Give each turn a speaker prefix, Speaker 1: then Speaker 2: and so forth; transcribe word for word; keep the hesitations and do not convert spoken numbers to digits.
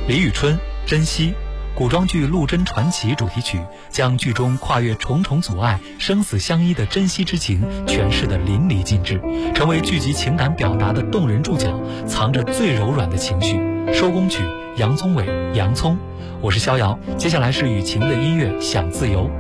Speaker 1: 李宇春，珍惜。古装剧《陆贞传奇》主题曲将剧中跨越重重阻碍、生死相依的珍惜之情诠释得淋漓尽致，成为剧集情感表达的动人注脚，藏着最柔软的情绪。收工曲，杨宗纬，洋葱。我是逍遥，接下来是雨晴的音乐《想自由》。